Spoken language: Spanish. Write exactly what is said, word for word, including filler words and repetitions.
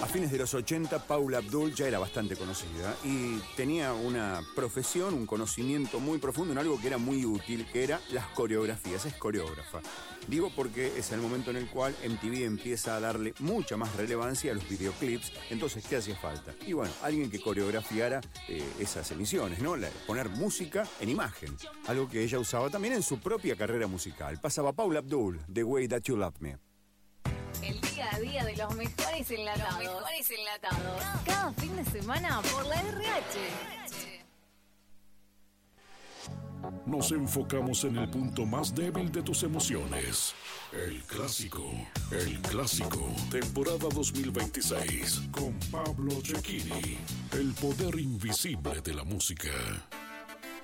fines de los ochenta, Paula Abdul ya era bastante conocida y tenía una profesión, un conocimiento muy profundo en algo que era muy útil, que era las coreografías. Es coreógrafa. Digo porque es el momento en el cual M T V empieza a darle mucha más relevancia a los videoclips. Entonces, ¿qué hacía falta? Y bueno, alguien que coreografiara eh, esas emisiones, ¿no? La, poner música en imagen. Algo que ella usaba también en su propia carrera musical. Pasaba Paula Abdul, The Way That You Love Me. El día a día de los mejores enlatados. Los mejores enlatados. Cada fin de semana por la R H. Nos enfocamos en el punto más débil de tus emociones. El clásico. El clásico. Temporada dos mil veintiséis. Con Pablo Cecchini. El poder invisible de la música.